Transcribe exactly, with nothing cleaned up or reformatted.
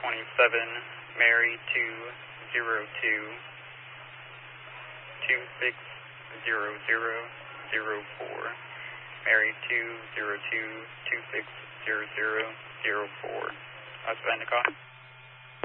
twenty-seven, Mary two zero two, two six zero zero zero four, Mary two zero two, two six zero zero zero four. I'll spend the call.